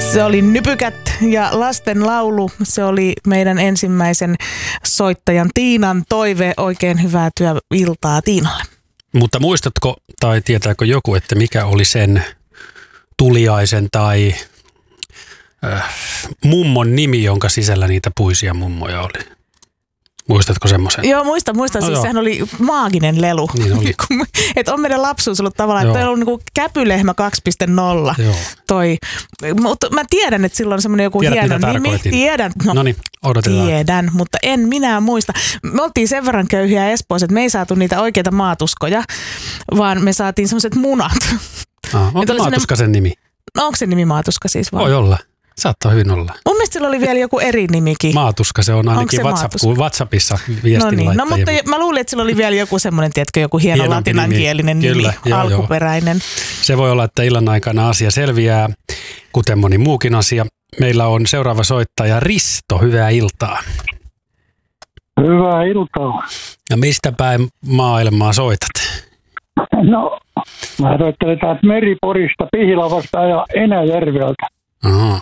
Se oli Nypykät ja lasten laulu. Se oli meidän ensimmäisen soittajan Tiinan toive. Oikein hyvää työiltaa Tiinalle. Mutta muistatko tai tietääkö joku, että mikä oli sen tuliaisen tai mummon nimi, jonka sisällä niitä puisia mummoja oli? Muistatko semmoisen? Joo, muistan. No, siis sehän oli maaginen lelu. Niin oli. Että on meidän lapsuus ollut tavallaan, että toi on niinku Käpylehmä 2.0. Toi. Mutta mä tiedän, että sillä on semmoinen joku hieno nimi. Tiedän. Noniin, odotetaan. Tiedän, mutta en minä muista. Me oltiin sen verran köyhiä Espoossa, että me ei saatu niitä oikeita maatuskoja, vaan me saatiin semmoiset munat. Onko maatuska sen nimi? No onko se nimi maatuska siis vaan? Voi olla. Saattaa hyvin olla. Mun mielestä sillä oli vielä joku eri nimikin. Maatuska, se on ainakin WhatsAppissa viestinlaittajia. No mutta mä luulin, että sillä oli vielä joku semmoinen, tiedätkö, joku hieno latinankielinen nimi, alkuperäinen. Se voi olla, että illan aikana asia selviää, kuten moni muukin asia. Meillä on seuraava soittaja Risto, hyvää iltaa. Hyvää iltaa. Ja mistä päin maailmaa soitat? No, mä soittelen taas Meriporista, Pihilavasta ja Enäjärveltä. Aha.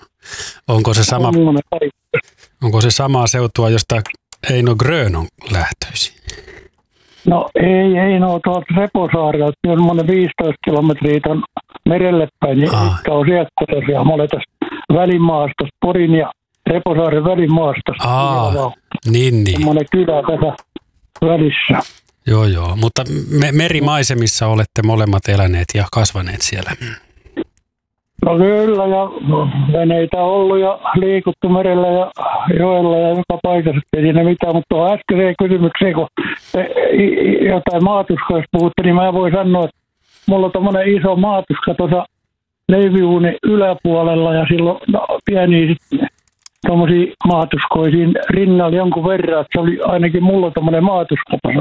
Onko se samaa seutua, josta Eino Grön on lähtöisin? No ei no tuolta Reposaarelta, on semmoinen 15 kilometriä ton merelle päin, niin mitkä on sieltä tosiaan. Mä olen tästä välimaastosta, Porin ja Reposaaren välimaastosta. Niin. Semmoinen kylä tässä välissä. Joo, mutta merimaisemissa olette molemmat eläneet ja kasvaneet siellä. No kyllä, ja veneitä on ollut ja liikuttu merellä ja joella ja joka paikassa, ei siinä mitään, mutta tuohon äskeiseen kysymykseen, kun jotain maatuskoista puhutte, niin mä voin sanoa, että mulla on tommoinen iso maatuska tuossa leiviuunin yläpuolella ja silloin pieniä tommosia maatuskoja siinä rinnalla jonkun verran, että se oli ainakin mulla tommoinen maatuskapaso.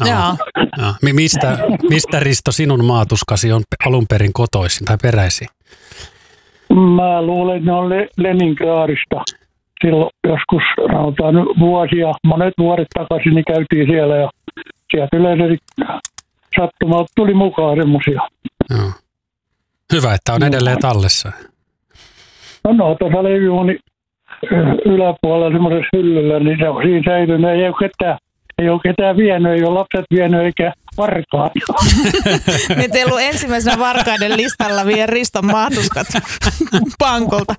Mistä Risto sinun maatuskasi on alun perin kotoisin tai peräisin? Mä luulen, että ne on Leningradista. Silloin joskus vuosia, monet vuodet takaisin, niin käytiin siellä ja sieltä yleensä sattumalta tuli mukaan semmosia. Joo. Hyvä, että on edelleen tallessa. No tuossa leiviuuni yläpuolella semmoisessa hyllyllä, niin se on siinä säilynyt. Ei ole ketään vienyt, ei ole lapset vienyt eikä varkaat. Me teillä on ensimmäisenä varkaiden listalla vie Riston maatuskat pankolta.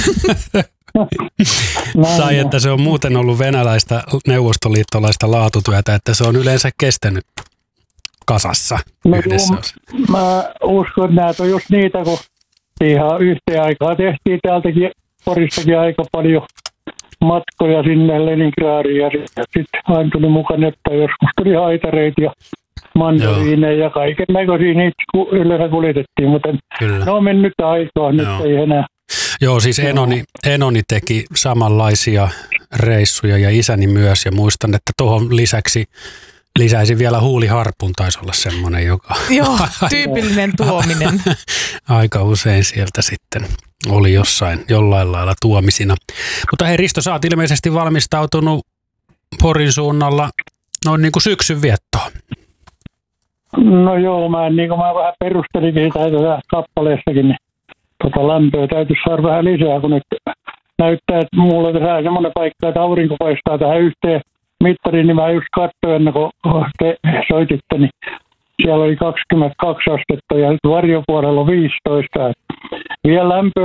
Tai että se on muuten ollut venäläistä neuvostoliittolaista laatutyötä, että se on yleensä kestänyt kasassa yhdessä. Mä uskon, että nämä on just niitä, kun ihan yhteen aikaa tehtiin täältäkin Poristakin aika paljon matkoja sinne Leningradiin ja sitten aina tuli mukaan, että joskus tuli haitareita ja mandariineja ja kaiken näköisiä niitä yleensä kuljetettiin, mutta ne on mennyt aikaa, nyt ei enää. Joo, siis Enoni teki samanlaisia reissuja ja isäni myös ja muistan, että tuohon lisäisin vielä huuliharpun, taisi olla semmoinen, joka joo, tyypillinen tuominen. Aika usein sieltä sitten oli jollain lailla tuomisina. Mutta hei Risto, sä oot ilmeisesti valmistautunut Porin suunnalla noin niin kuin syksyn viettoon. No joo, mä vähän perustelinkin tässä kappaleessakin, niin lämpöä täytyisi saada vähän lisää, kun nyt näyttää, että mulla on tässä semmoinen paikka, että aurinko paistaa tähän yhteen mittariin, niin mä just katsoin ennen kuin te soititte, niin siellä oli 22 astetta ja nyt varjopuolella on 15. Vielä lämpöä